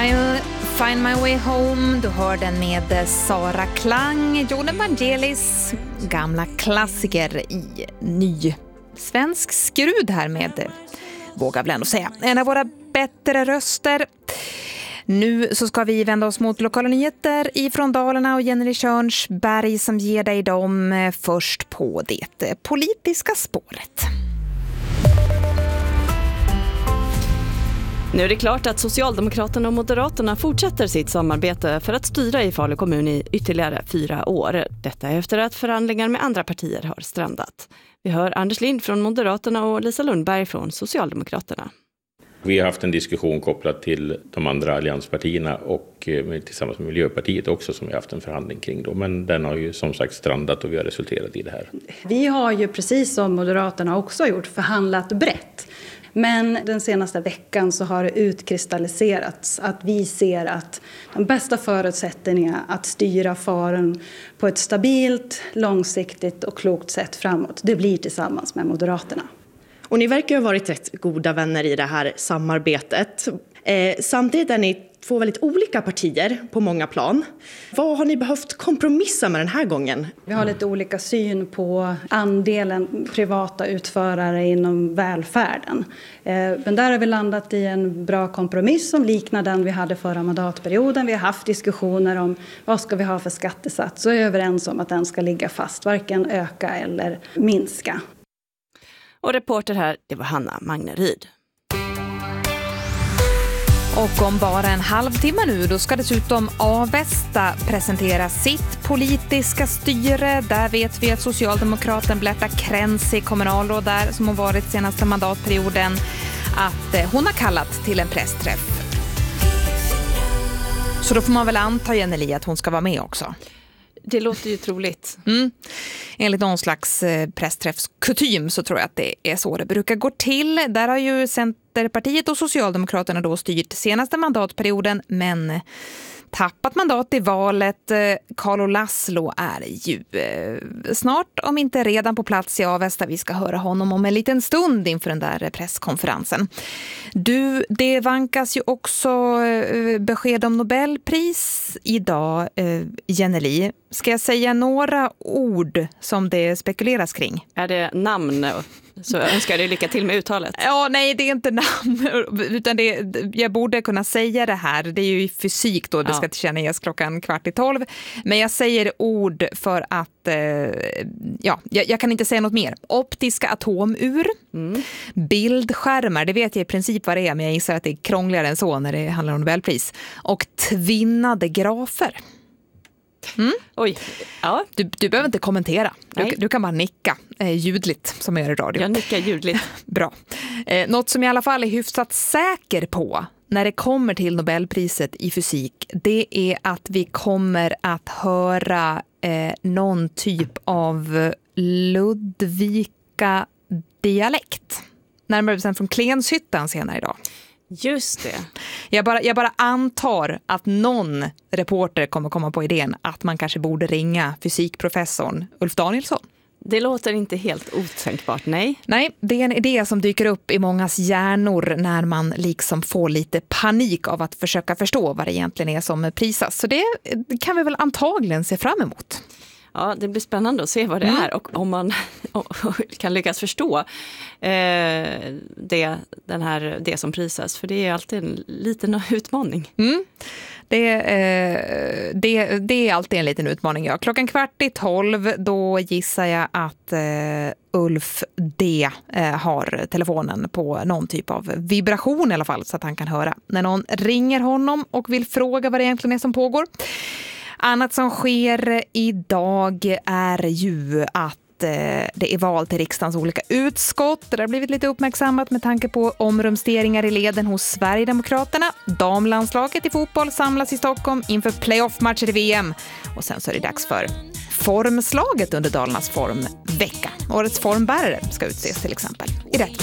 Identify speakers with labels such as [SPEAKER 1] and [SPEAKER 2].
[SPEAKER 1] Find My Way Home. Du hör den med Sara Klang, Jon Evangelis gamla klassiker i ny svensk skrud här med, vågar väl ändå säga, en av våra bättre röster. Nu så ska vi vända oss mot lokala nyheter ifrån Dalarna och Jenny Körnsberg som ger dig dem först på det politiska spåret.
[SPEAKER 2] Nu är det klart att Socialdemokraterna och Moderaterna fortsätter sitt samarbete för att styra i Falu kommun i ytterligare 4 år. Detta efter att förhandlingar med andra partier har strandat. Vi hör Anders Lind från Moderaterna och Lisa Lundberg från Socialdemokraterna.
[SPEAKER 3] Vi har haft en diskussion kopplat till de andra allianspartierna och tillsammans med Miljöpartiet också som vi har haft en förhandling kring då. Men den har ju som sagt strandat och vi har resulterat i det här.
[SPEAKER 4] Vi har ju precis som Moderaterna också gjort förhandlat brett. Men den senaste veckan så har det utkristalliserats att vi ser att de bästa förutsättningarna att styra Falun på ett stabilt, långsiktigt och klokt sätt framåt, det blir tillsammans med Moderaterna.
[SPEAKER 5] Och ni verkar ha varit rätt goda vänner i det här samarbetet. Samtidigt är ni 2 väldigt olika partier på många plan. Vad har ni behövt kompromissa med den här gången?
[SPEAKER 4] Vi har lite olika syn på andelen privata utförare inom välfärden. Men där har vi landat i en bra kompromiss som liknar den vi hade förra mandatperioden. Vi har haft diskussioner om vad ska vi ha för skattesats och är överens om att den ska ligga fast, varken öka eller minska.
[SPEAKER 2] Och reporter här, det var Hanna Magneryd.
[SPEAKER 1] Och om bara en halvtimme nu, då ska dessutom Avesta presentera sitt politiska styre. Där vet vi att Socialdemokraten Berta Kränsi, kommunalråd där som har varit senaste mandatperioden, att hon har kallat till en pressträff. Så då får man väl anta, Jenny, att hon ska vara med också.
[SPEAKER 2] Det låter ju troligt.
[SPEAKER 1] Enligt någon slags pressträffskutym så tror jag att det är så det brukar gå till. Där har ju Centerpartiet och Socialdemokraterna då styrt senaste mandatperioden, men tappat mandat i valet. Carlo Laszlo är ju snart, om inte redan, på plats i Avesta. Vi ska höra honom om en liten stund inför den där presskonferensen. Det vankas ju också besked om Nobelpris idag, Jenny. Ska jag säga några ord som det spekuleras kring?
[SPEAKER 2] Är det namn? Så jag önskar dig lycka till med uttalet.
[SPEAKER 1] Ja, nej, det är inte namn, utan jag borde kunna säga det här. Det är ju i fysik då, det ska tillkännages 11:15. Men jag säger ord för att, jag kan inte säga något mer. Optiska atomur, bildskärmar, det vet jag i princip vad det är, men jag gissar att det är krångligare än så när det handlar om Nobelpris. Och tvinnade grafer.
[SPEAKER 2] Oj, ja.
[SPEAKER 1] Du behöver inte kommentera. Du kan bara nicka ljudligt som jag gör i radio.
[SPEAKER 2] Jag nickar ljudligt.
[SPEAKER 1] Bra. Något som jag i alla fall är hyfsat säker på när det kommer till Nobelpriset i fysik, det är att vi kommer att höra någon typ av Ludvika-dialekt. Närmare bestämt från Klenshyttan senare idag.
[SPEAKER 2] Just det.
[SPEAKER 1] Jag bara antar att någon reporter kommer komma på idén att man kanske borde ringa fysikprofessorn Ulf Danielsson.
[SPEAKER 2] Det låter inte helt otänkbart, nej.
[SPEAKER 1] Nej, det är en idé som dyker upp i mångas hjärnor när man liksom får lite panik av att försöka förstå vad det egentligen är som prisas. Så det kan vi väl antagligen se fram emot.
[SPEAKER 2] Ja, det blir spännande att se vad det är och om man kan lyckas förstå det som prisas. För det är alltid en liten utmaning.
[SPEAKER 1] Det är alltid en liten utmaning. Ja. 11:15, då gissar jag att Ulf D har telefonen på någon typ av vibration i alla fall, så att han kan höra när någon ringer honom och vill fråga vad det egentligen är som pågår. Annat som sker idag är ju att det är val till riksdagens olika utskott. Det har blivit lite uppmärksammat med tanke på omrumsteringar i leden hos Sverigedemokraterna. Damlandslaget i fotboll samlas i Stockholm inför playoff-matcher i VM. Och sen så är det dags för formslaget under Dalarnas formvecka. Årets formbärare ska utses till exempel i rätt